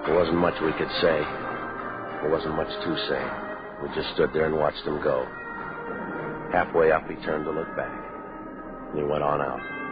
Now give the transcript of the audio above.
There wasn't much we could say. There wasn't much to say. We just stood there and watched him go. Halfway up, he turned to look back. And he went on out.